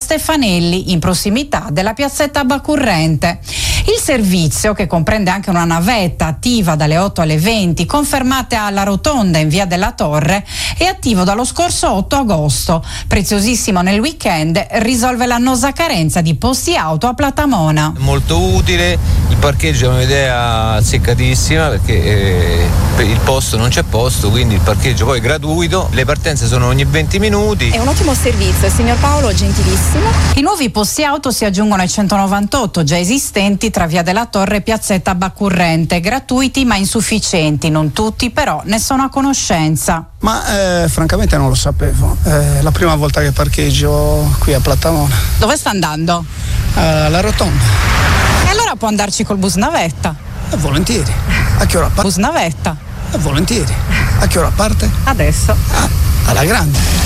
Stefanelli, in prossimità della piazzetta Bacurrente. Il servizio, che comprende anche una navetta attiva dalle 8 alle 20, confermate alla Rotonda in via della Torre, è attivo dallo scorso 8 agosto. Preziosissimo nel weekend, risolve l'annosa carenza di posti auto a Platamona. Molto utile, il parcheggio è un'idea azzeccatissima perché per il posto non c'è posto, quindi il parcheggio poi è gratuito, le partenze sono ogni 20 minuti. È un ottimo servizio, il signor Paolo gentilissimo. I nuovi posti auto si aggiungono ai 198 già esistenti tra via della Torre e piazzetta Bacurrente, gratuiti ma insufficienti, non tutti però ne sono a conoscenza. Ma francamente non lo sapevo, è la prima volta che parcheggio qui a Platamona. Dove sta andando? Alla Rotonda. E allora può andarci col bus navetta? Volentieri. A che ora parte? Bus navetta? Volentieri. A che ora parte? Adesso. Alla grande.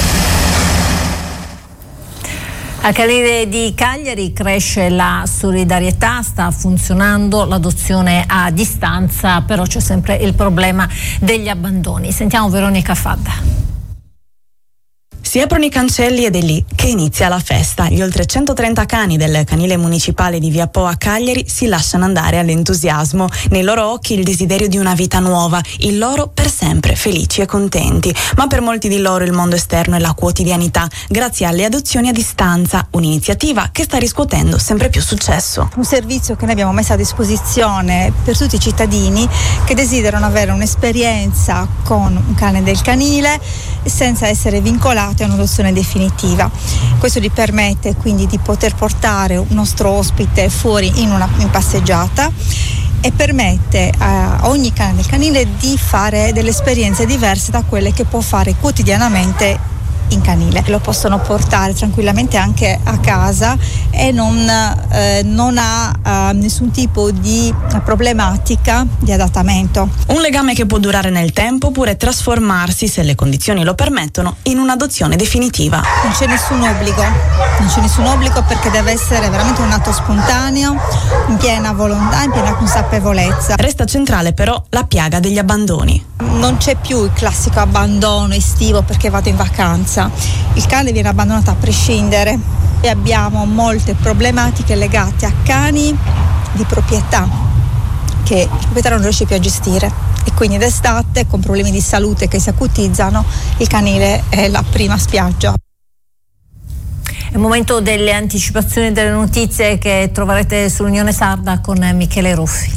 Al Canile di Cagliari cresce la solidarietà, sta funzionando l'adozione a distanza, però c'è sempre il problema degli abbandoni. Sentiamo Veronica Fadda. Si aprono i cancelli ed è lì che inizia la festa. Gli oltre 130 cani del canile municipale di Via Po a Cagliari si lasciano andare all'entusiasmo. Nei loro occhi il desiderio di una vita nuova, il loro per sempre felici e contenti. Ma per molti di loro il mondo esterno è la quotidianità, grazie alle adozioni a distanza, un'iniziativa che sta riscuotendo sempre più successo. Un servizio che noi abbiamo messo a disposizione per tutti i cittadini che desiderano avere un'esperienza con un cane del canile senza essere vincolati a un'adozione definitiva. Questo gli permette quindi di poter portare un nostro ospite fuori in passeggiata e permette a ogni cane del canile di fare delle esperienze diverse da quelle che può fare quotidianamente in canile. Lo possono portare tranquillamente anche a casa e non ha nessun tipo di problematica di adattamento. Un legame che può durare nel tempo oppure trasformarsi, se le condizioni lo permettono, in un'adozione definitiva. Non c'è nessun obbligo perché deve essere veramente un atto spontaneo, in piena volontà, in piena consapevolezza. Resta centrale però la piaga degli abbandoni. Non c'è più il classico abbandono estivo perché vado in vacanza. Il cane viene abbandonato a prescindere e abbiamo molte problematiche legate a cani di proprietà che il proprietario non riesce più a gestire e quindi d'estate con problemi di salute che si acutizzano il canile è la prima spiaggia. È il momento delle anticipazioni delle notizie che troverete sull'Unione Sarda con Michele Ruffi.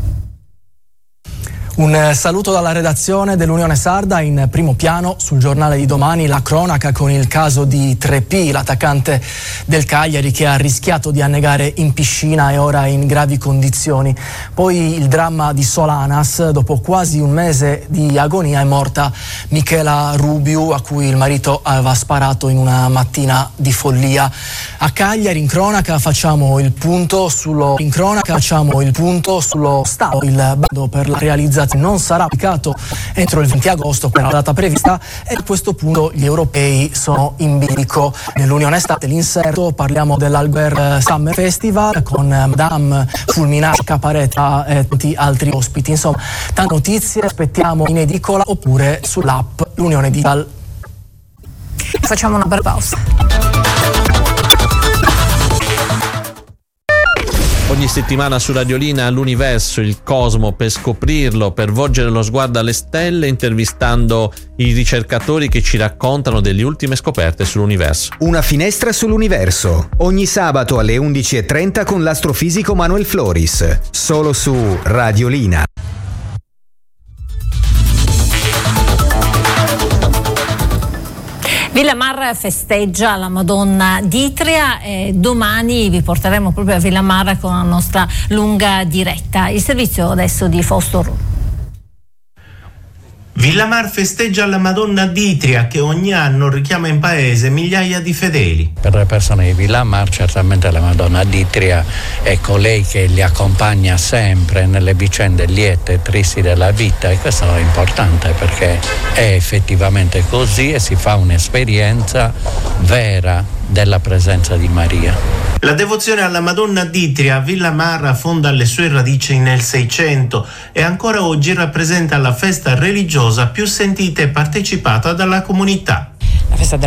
Un saluto dalla redazione dell'Unione Sarda. In primo piano sul giornale di domani la cronaca con il caso di 3P, l'attaccante del Cagliari che ha rischiato di annegare in piscina e ora è in gravi condizioni. Poi il dramma di Solanas, dopo quasi un mese di agonia è morta Michela Rubiu, a cui il marito aveva sparato in una mattina di follia. A Cagliari in cronaca facciamo il punto sullo stato. Il bando per la realizzazione non sarà applicato entro il 20 agosto, quella data prevista, e a questo punto gli europei sono in bilico. Nell'Unione Estate l'inserto, parliamo dell'Albert Summer Festival con Madame, Fulminacci, Caparetta e tanti altri ospiti. Insomma, tante notizie, aspettiamo in edicola oppure sull'app L'Unione Digital. Facciamo una breve pausa. Ogni settimana su Radiolina l'universo, il cosmo, per scoprirlo, per volgere lo sguardo alle stelle, intervistando i ricercatori che ci raccontano delle ultime scoperte sull'universo. Una finestra sull'universo, ogni sabato alle 11:30 con l'astrofisico Manuel Floris, solo su Radiolina. Villamar festeggia la Madonna d'Itria e domani vi porteremo proprio a Villamar con la nostra lunga diretta. Il servizio adesso di Fausto Ru. Villamar festeggia la Madonna d'Itria che ogni anno richiama in paese migliaia di fedeli. Per le persone di Villamar certamente la Madonna d'Itria è colei che li accompagna sempre nelle vicende liete e tristi della vita, e questo è importante perché è effettivamente così e si fa un'esperienza vera della presenza di Maria. La devozione alla Madonna d'Itria a Villamar affonda le sue radici nel Seicento e ancora oggi rappresenta la festa religiosa più sentita e partecipata dalla comunità. La festa